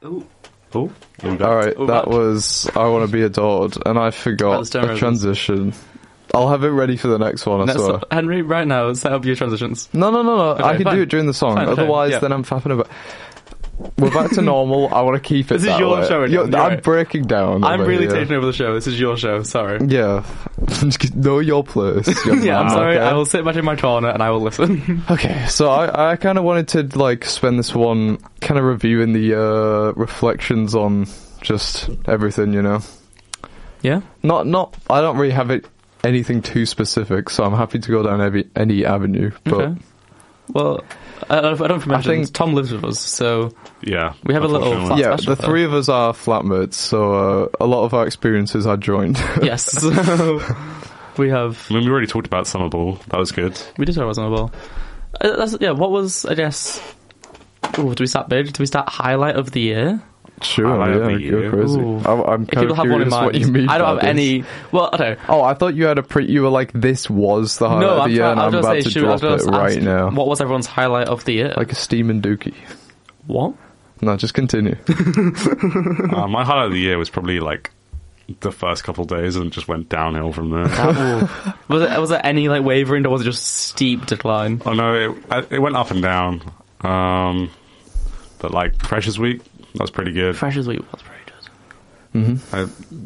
Oh, Alright, that was I Want to Be Adored, and I forgot a transition. I'll have it ready for the next one, I swear. Henry, right now, set up your transitions. No. Okay, I can do it during the song. Fine, Otherwise, then I'm faffing about. We're back to normal. I want to keep it This is your show. I'm right. breaking down. I'm really taking over the show. This is your show. Sorry. Yeah. Know your place. Yeah, I'm sorry. Okay? I will sit back in my corner and I will listen. Okay, so I kind of wanted to like spend this one kind of reviewing the reflections on just everything, you know. Yeah. Not. I don't really have anything too specific, so I'm happy to go down any avenue. But okay. Well, I don't mention Tom lives with us, so yeah, we have a little flat yeah. special The three of us are flatmates, so a lot of our experiences are joined. Yes, so we have. I mean, we already talked about Summer Ball. That was good. We did talk about Summer Ball. What was, I guess? Do we start big? Do we start highlight of the year? Sure, yeah, go crazy. I'm kind of curious what you mean. I don't have any. Well, I don't. Oh, I thought you had you were like, this was the highlight of the year, and I'm about to drop it right now. What was everyone's highlight of the year? Like a Steam Dookie. What? No, just continue. My highlight of the year was probably like the first couple of days, and just went downhill from there. Was there any like wavering, or was it just steep decline? Oh no, it went up and down. But like Freshers Week. That was pretty good. Freshers Week was pretty good. Mm-hmm.